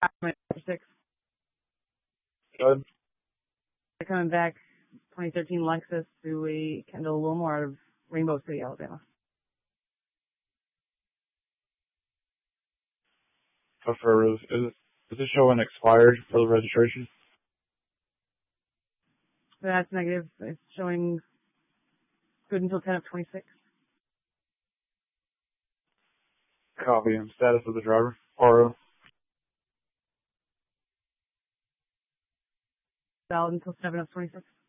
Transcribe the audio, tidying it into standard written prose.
6. Good. They're coming back 2013 Lexus to a Kendall Wilmore out of Rainbow City, Alabama. Is this showing expired for the registration? That's negative. It's showing good until 10 of 26. Copy. And status of the driver? RO. Valid until 7 of 26.